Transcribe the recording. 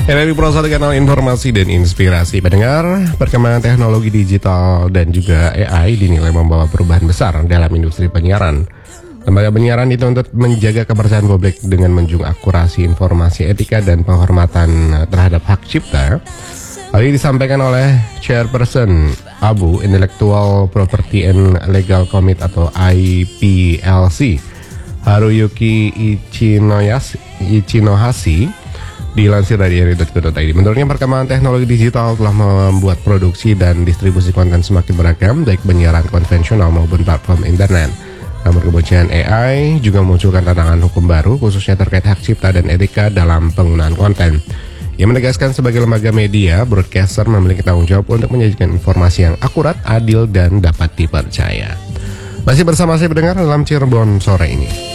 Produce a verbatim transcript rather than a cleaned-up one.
R R I Pro satu kanal informasi dan inspirasi. Pendengar, perkembangan teknologi digital dan juga A I dinilai membawa perubahan besar dalam industri penyiaran. Lembaga penyiaran dituntut menjaga kepercayaan publik dengan menjunjung akurasi informasi, etika, dan penghormatan terhadap hak cipta. Hal ini disampaikan oleh Chairperson A B U Intellectual Property and Legal Committee atau I P L C, Haruyuki Ichinoyas, Ichinohashi. Dilansir dari R R I titik co titik I D, menurutnya perkembangan teknologi digital telah membuat produksi dan distribusi konten semakin beragam, baik penyiaran konvensional maupun platform internet. Namun kemunculan A I juga memunculkan tantangan hukum baru, khususnya terkait hak cipta dan etika dalam penggunaan konten. Ia menegaskan sebagai lembaga media, broadcaster memiliki tanggung jawab untuk menyajikan informasi yang akurat, adil, dan dapat dipercaya. Masih bersama saya pendengar dalam Cirebon sore ini.